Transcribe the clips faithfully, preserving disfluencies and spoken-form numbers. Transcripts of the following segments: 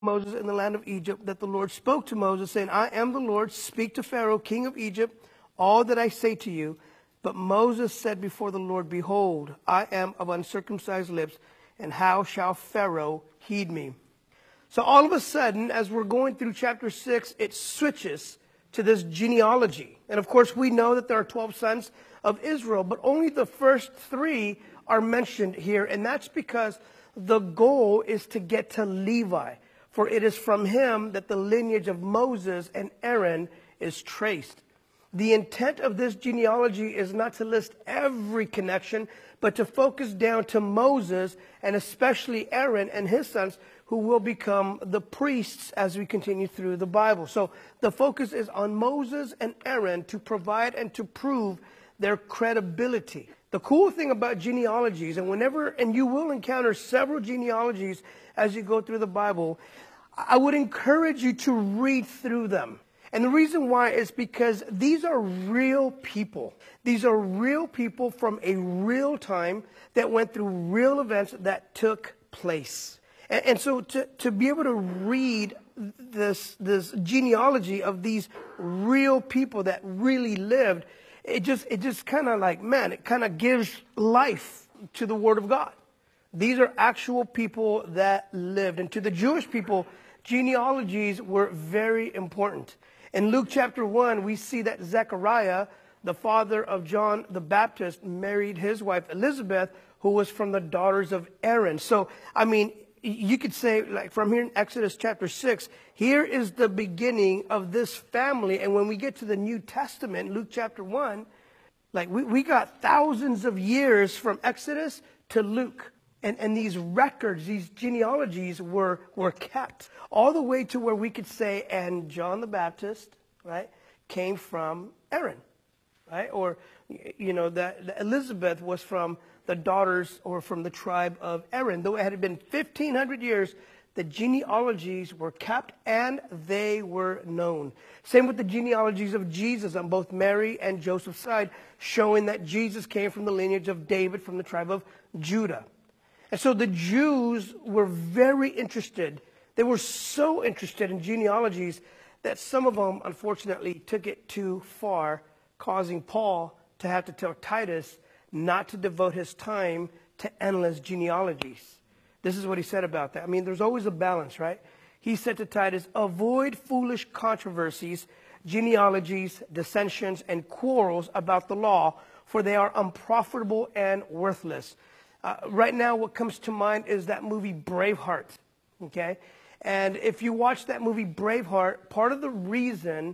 Moses in the land of Egypt that the Lord spoke to Moses, saying, I am the Lord, speak to Pharaoh, king of Egypt, all that I say to you. But Moses said before the Lord, behold, I am of uncircumcised lips, and how shall Pharaoh heed me? So all of a sudden, as we're going through chapter six, it switches to this genealogy. And of course, we know that there are twelve sons of Israel, but only the first three are mentioned here. And that's because the goal is to get to Levi. For it is from him that the lineage of Moses and Aaron is traced. The intent of this genealogy is not to list every connection, but to focus down to Moses and especially Aaron and his sons, who will become the priests as we continue through the Bible. So the focus is on Moses and Aaron to provide and to prove their credibility. The cool thing about genealogies, and whenever, and you will encounter several genealogies as you go through the Bible, I would encourage you to read through them. And the reason why is because these are real people. These are real people from a real time that went through real events that took place. And, and so to, to be able to read this, this genealogy of these real people that really lived, it just, it just kind of like, man, it kind of gives life to the Word of God. These are actual people that lived. And to the Jewish people, genealogies were very important. In Luke chapter one, we see that Zechariah, the father of John the Baptist, married his wife Elizabeth, who was from the daughters of Aaron. So, I mean, you could say, like from here in Exodus chapter six, here is the beginning of this family. And when we get to the New Testament, Luke chapter one, like we, we got thousands of years from Exodus to Luke. And, and these records, these genealogies were, were kept all the way to where we could say, and John the Baptist, right, came from Aaron, right? Or, you know, that, that Elizabeth was from the daughters or from the tribe of Aaron. Though it had been fifteen hundred years, the genealogies were kept and they were known. Same with the genealogies of Jesus on both Mary and Joseph's side, showing that Jesus came from the lineage of David from the tribe of Judah. And so the Jews were very interested. They were so interested in genealogies that some of them, unfortunately, took it too far, causing Paul to have to tell Titus not to devote his time to endless genealogies. This is what he said about that. I mean, there's always a balance, right? He said to Titus, avoid foolish controversies, genealogies, dissensions, and quarrels about the law, for they are unprofitable and worthless. Uh, right now, what comes to mind is that movie Braveheart, okay? And if you watch that movie Braveheart, part of the reason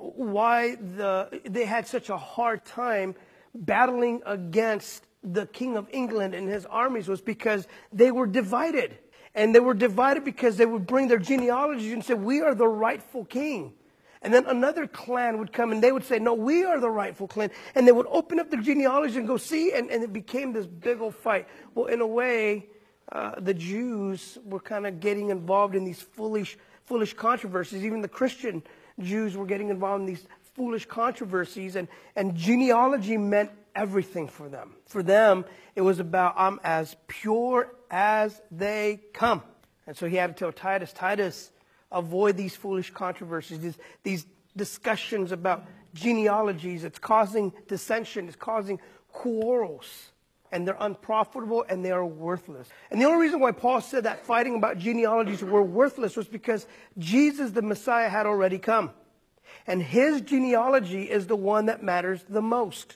why the they had such a hard time battling against the King of England and his armies was because they were divided. And they were divided because they would bring their genealogies and say, we are the rightful king. And then another clan would come and they would say, no, we are the rightful clan. And they would open up their genealogy and go see, and, and it became this big old fight. Well, in a way, uh, the Jews were kind of getting involved in these foolish, foolish controversies. Even the Christian Jews were getting involved in these foolish controversies. And, and genealogy meant everything for them. For them, it was about, I'm as pure as they come. And so he had to tell Titus, Titus, avoid these foolish controversies, these, these discussions about genealogies. It's causing dissension. It's causing quarrels. And they're unprofitable and they are worthless. And the only reason why Paul said that fighting about genealogies were worthless was because Jesus, the Messiah, had already come. And his genealogy is the one that matters the most.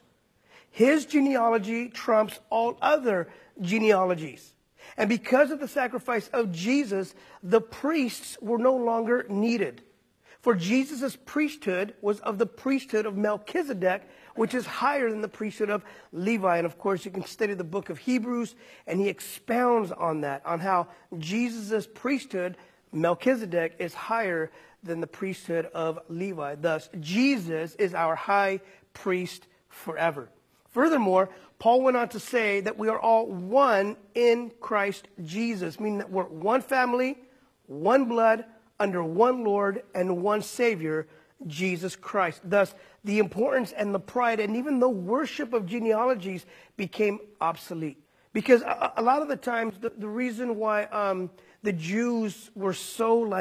His genealogy trumps all other genealogies. And because of the sacrifice of Jesus, the priests were no longer needed. For Jesus' priesthood was of the priesthood of Melchizedek, which is higher than the priesthood of Levi. And of course, you can study the book of Hebrews, and he expounds on that, on how Jesus' priesthood, Melchizedek, is higher than the priesthood of Levi. Thus, Jesus is our high priest forever. Furthermore, Paul went on to say that we are all one in Christ Jesus, meaning that we're one family, one blood, under one Lord and one Savior, Jesus Christ. Thus, the importance and the pride and even the worship of genealogies became obsolete. Because a, a lot of the times, the, the reason why um, the Jews were so like